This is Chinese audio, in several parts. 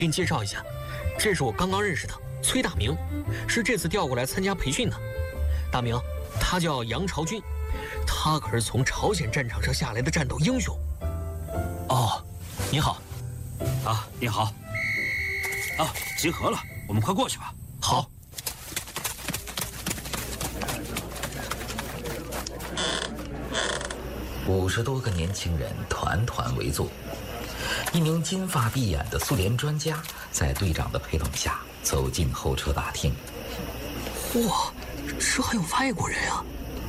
给你介绍一下，这是我刚刚认识的崔大明，是这次调过来参加培训的。大明，他叫杨朝军，他可是从朝鲜战场上下来的战斗英雄。 哦，你好。 啊，你好。啊，集合了，我们快过去吧。 好。 50多个年轻人团团围坐，一名金发碧眼的苏联专家在队长的陪同下走进候车大厅。 哇，这还有外国人啊！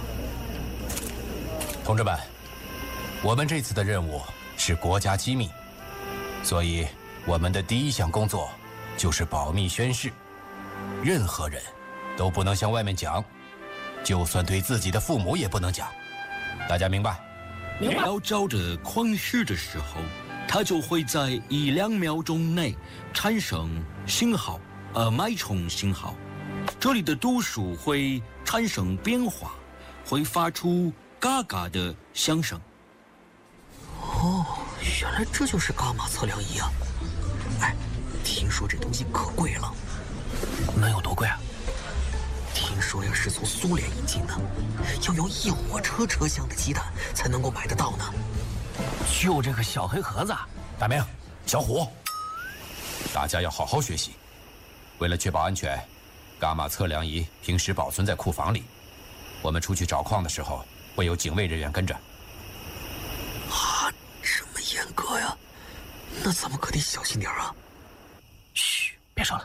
同志们，我们这次的任务是国家机密，所以我们的第一项工作就是保密宣誓，任何人都不能向外面讲，就算对自己的父母也不能讲。大家明白？ 要照着框式的时候，它就会在1-2秒钟内产生信号，脉冲信号。这里的度数会产生变化，会发出嘎嘎的响声。 哦，原来这就是伽马测量仪啊！哎，听说这东西可贵了。 能有多贵啊？ 听说呀是从苏联引进的，要有1火车车厢的鸡蛋才能够买得到呢。 就这个小黑盒子。 大明，小虎，大家要好好学习。为了确保安全，伽马测量仪平时保存在库房里，我们出去找矿的时候会有警卫人员跟着。 啊，这么严格呀？那咱们可得小心点啊！ 嘘，别说了。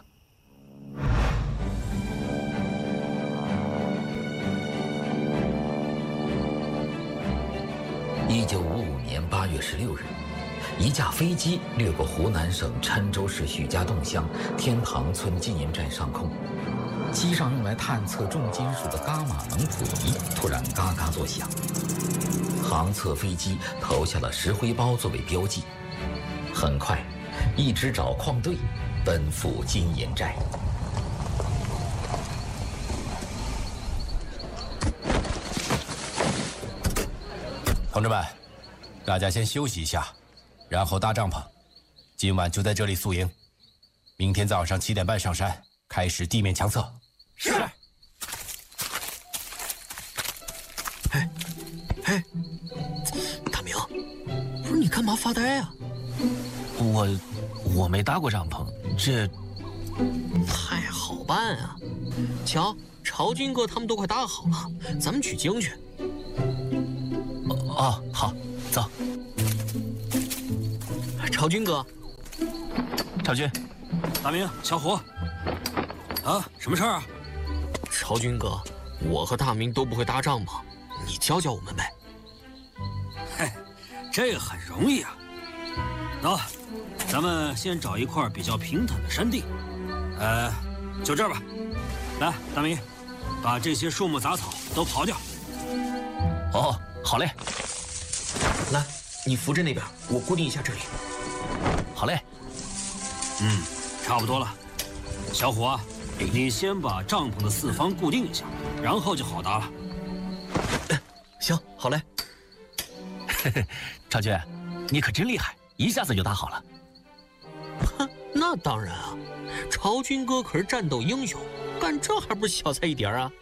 1955年8月16日，一架飞机掠过湖南省郴州市许家洞乡天堂村纪念站上空，机上用来探测重金属的伽马能谱仪突然嘎嘎作响，航测飞机投下了石灰包作为标记。很快，一支找矿队奔赴金银寨。 同志们，大家先休息一下，然后搭帐篷。今晚就在这里宿营，明天早上7点半上山，开始地面强测。 是。 哎，大明，不是你干嘛发呆啊？ 我没搭过帐篷，这太好办啊！瞧，朝军哥他们都快搭好了，咱们取经去。 哦，好，走。 朝军哥， 朝军， 大明，小虎，啊，什么事儿啊？ 朝军哥，我和大明都不会搭帐篷，你教教我们呗。 嘿，这个很容易啊。走，咱们先找一块比较平坦的山地，就这儿吧。来，大明，把这些树木杂草都刨掉。 哦，好嘞。 来，你扶着那边，我固定一下这里。 好嘞。 差不多了。小虎啊，你先把帐篷的4方固定一下，然后就好搭了。 行，好嘞。 朝军，你可真厉害，一下子就搭好了。 哼，那当然啊，朝军哥可是战斗英雄，干这还不是小菜一碟啊？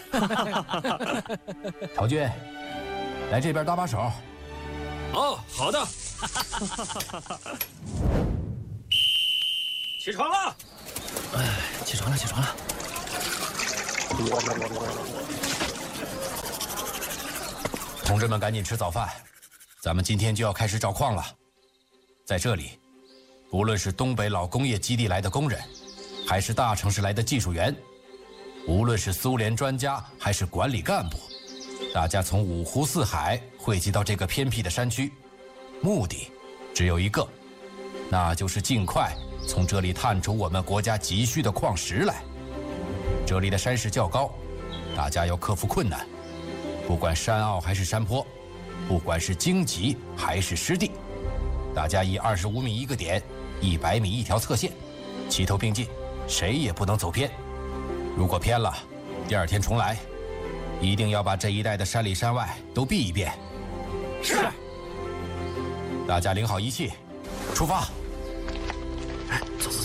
朝军，来这边搭把手。 哦，好的。起床了！ 哎，起床了，起床了。 同志们，赶紧吃早饭，咱们今天就要开始找矿了。在这里，不论是东北老工业基地来的工人，还是大城市来的技术员，无论是苏联专家还是管理干部，大家从5湖4海汇集到这个偏僻的山区，目的只有一个，那就是尽快从这里探出我们国家急需的矿石来。这里的山势较高，大家要克服困难，不管山坳还是山坡，不管是荆棘还是湿地，大家以25米一个点，100米一条侧线，齐头并进，谁也不能走偏。如果偏了，第2天重来，一定要把这一带的山里山外都避一遍。 是。 大家领好仪器，出发。 走走走。